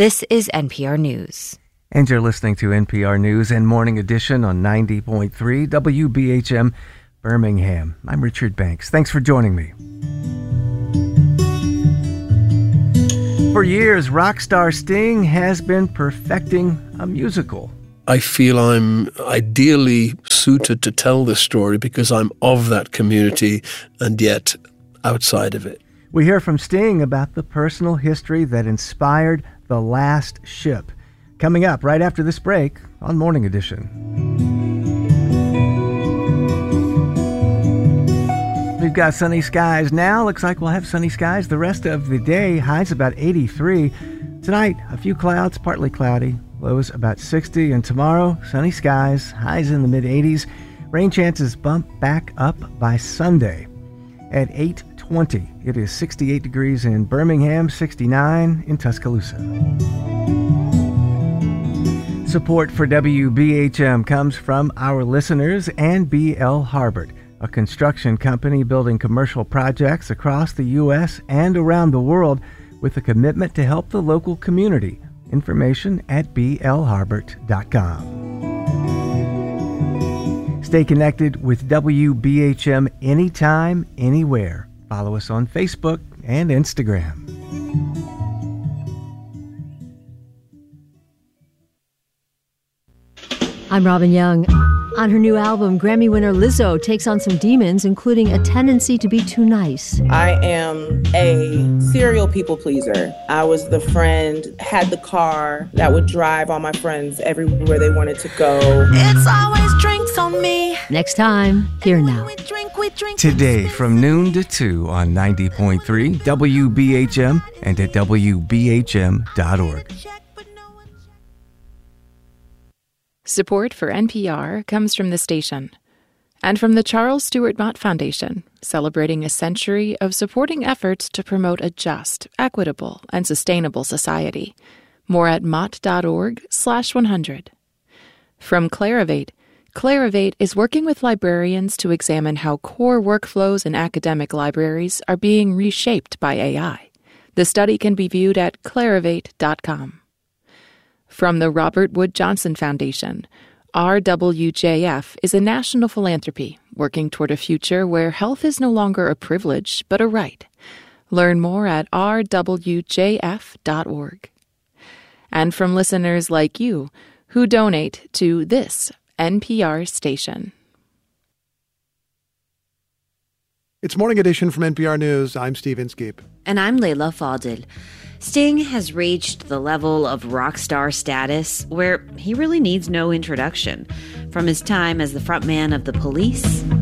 This is NPR News. And you're listening to NPR News and Morning Edition on 90.3 WBHM Birmingham. I'm Richard Banks. Thanks for joining me. For years, rock star Sting has been perfecting a musical. I feel I'm ideally suited to tell this story because I'm of that community and yet outside of it. We hear from Sting about the personal history that inspired The Last Ship. Coming up right after this break on Morning Edition. We've got sunny skies now. Looks like we'll have sunny skies the rest of the day. Highs about 83. Tonight, a few clouds, partly cloudy. Lows about 60. And tomorrow, sunny skies, highs in the mid-80s. Rain chances bump back up by Sunday. At 8:20, it is 68 degrees in Birmingham, 69 in Tuscaloosa. Support for WBHM comes from our listeners and B.L. Harbert, a construction company building commercial projects across the U.S. and around the world with a commitment to help the local community. Information at blharbert.com. Stay connected with WBHM anytime, anywhere. Follow us on Facebook and Instagram. I'm Robin Young. On her new album, Grammy winner Lizzo takes on some demons, including a tendency to be too nice. I am a serial people pleaser. I was the friend, had the car that would drive all my friends everywhere they wanted to go. It's always drinks on me. Next time, here now. We drink. Today from noon to 2 on 90.3 WBHM and at WBHM.org. Support for NPR comes from the station and from the Charles Stewart Mott Foundation, celebrating a century of supporting efforts to promote a just, equitable, and sustainable society. More at mott.org/100. From Clarivate, Clarivate is working with librarians to examine how core workflows in academic libraries are being reshaped by AI. The study can be viewed at clarivate.com. From the Robert Wood Johnson Foundation, RWJF is a national philanthropy working toward a future where health is no longer a privilege but a right. Learn more at rwjf.org. And from listeners like you who donate to this NPR station. It's Morning Edition from NPR News. I'm Steve Inskeep. And I'm Layla Fadel. Sting has reached the level of rock star status where he really needs no introduction. From his time as the frontman of The Police